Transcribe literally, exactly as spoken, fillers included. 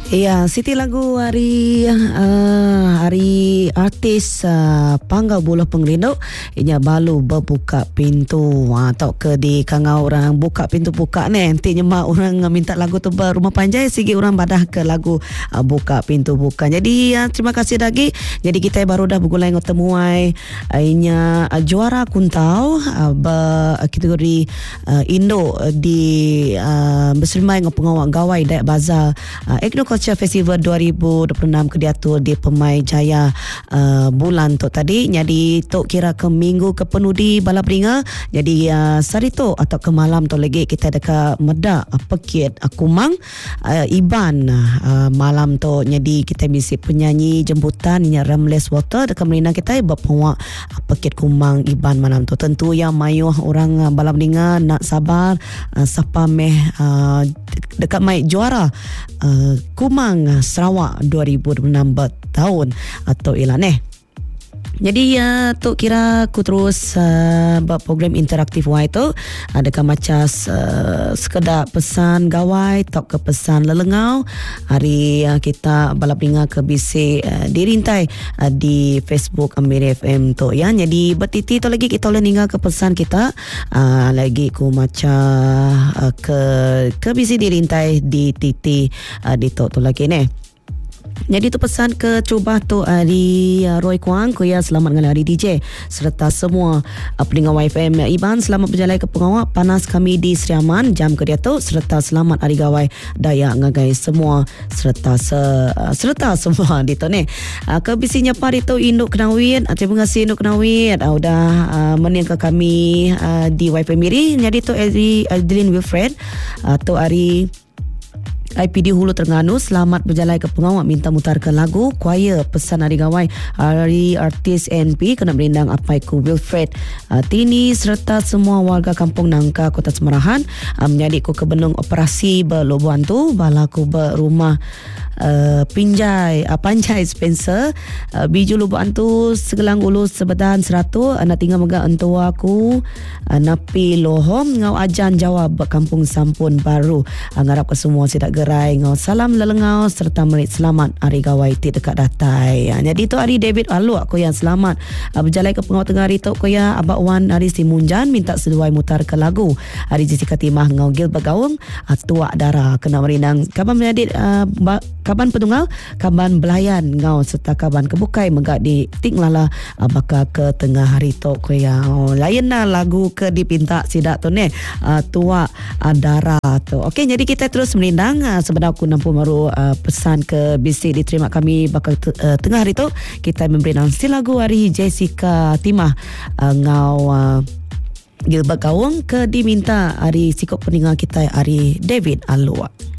Ya, Siti lagu hari uh, hari artis uh, Panggal Bola Penglinduk inya balu berbuka pintu atau ke di kangau orang buka pintu buka ni nanti nyemak orang minta lagu tu berumah panjai sigi orang badah ke lagu uh, buka pintu buka. Jadi uh, terima kasih lagi. Jadi kita baru dah bergulai ngotemuai uh, inya uh, juara kuntau uh, kategori uh, Indo di uh, berserimai dengan pengawal gawai Dayak Bazar uh, Agriculture Festival dua ribu dua puluh enam ke diatur di Pemai Jaya uh, bulan tu tadi. Jadi tok kira ke minggu ke penuh di Balapringa. Jadi uh, sari tu atau ke malam tu lagi kita dekat Medak uh, Pekit uh, Kumang uh, Iban uh, malam tu. Jadi kita misi penyanyi jemputan nya Ramles Water dekat Melina kita berpawak uh, Pekit Kumang Iban malam tu. Tentu yang mayuh orang uh, Balapringa nak sabar uh, siapa meh uh, dekat mai juara uh, Kumang Sarawak dua ribu dua puluh enam bertahun atau ilan eh. Jadi ya tu kira aku terus uh, buat program interaktif wai tu adakah macam uh, sekedar pesan gawai tok ke pesan lelengau hari uh, kita Balapringa ke bisi uh, dirintai uh, di Facebook Amir F M tu ya. Jadi betiti tu lagi kita boleh ninggal ke pesan kita uh, lagi ku macam uh, ke ke bisi dirintai di titi uh, di tu tu lagi ni. Jadi tu pesan ke cuba tu hari uh, Roy Kuang kuya selamat dengan hari D J serta semua uh, pendengar Y F M Iban selamat berjalan ke pengawal panas kami di Seriaman jam ke dia tu serta selamat hari gawai Dayak ngagai semua serta se, uh, serta semua di tu ni uh, ke bisinya pari tu Induk Kenawit uh, terima kasih Induk Kenawit uh, udah uh, mening ke kami uh, di Y F M Miri. Jadi tu Adeline Wilfred uh, tu hari I P D Hulu Terengganu selamat berjalan ke pengawal minta mutar ke lagu choir pesan hari gawai hari artis N P kena berindang apai ku Wilfred uh, Tini serta semua warga kampung Nangka Kota Semarahan uh, menjadi ku kebenung operasi berlobuan tu balaku berumah Uh, pinjai uh, panjai Spencer uh, biju lubuan tu segelang ulu sebedan seratus anak tinggal megak entua aku uh, napi lohom ngau ajan jawab kampung Sampun Baru uh, ngarap ke semua sidak gerai ngau salam lelengau serta merit selamat hari gawai ti dekat datai uh, jadi tu hari David Alu aku yang selamat uh, berjalan ke pengawal tengah hari tu aku ya Abak Wan hari Simunjan minta seduai mutar ke lagu hari Jessica Timah ngau Gil Bergaung uh, tuak darah kena merindang kapan menjadi uh, kaban pedungal kaban belayan ngau serta kaban kebukai megak di tinglala uh, bakal ke tengah hari tok ko ya oh, lain lah lagu ke dipinta sidak tu ni uh, tua uh, darah tu. Okey, jadi kita terus merindang uh, sebenarnya aku nampu baru uh, pesan ke bisi diterima kami bakal te, uh, tengah hari tu kita memberindang si lagu hari Jessica Timah uh, ngau uh, Gilbert Gawang ke diminta hari sikap peninggal kita hari David Alua.